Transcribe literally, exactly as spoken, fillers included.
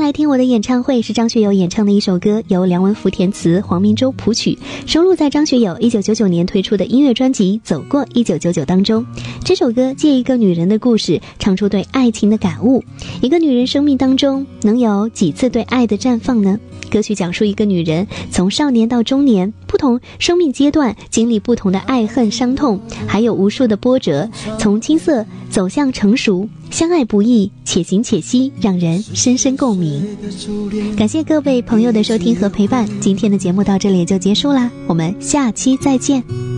来听我的演唱会，是张学友演唱的一首歌，由梁文福填词，黄明洲谱曲，收录在张学友一九九九年推出的音乐专辑《走过一九九九》当中。这首歌借一个女人的故事，唱出对爱情的感悟。一个女人生命当中能有几次对爱的绽放呢？歌曲讲述一个女人从少年到中年，不同生命阶段经历不同的爱恨伤痛，还有无数的波折，从青涩走向成熟，相爱不易，且行且惜，让人深深共鸣。感谢各位朋友的收听和陪伴，今天的节目到这里就结束啦，我们下期再见。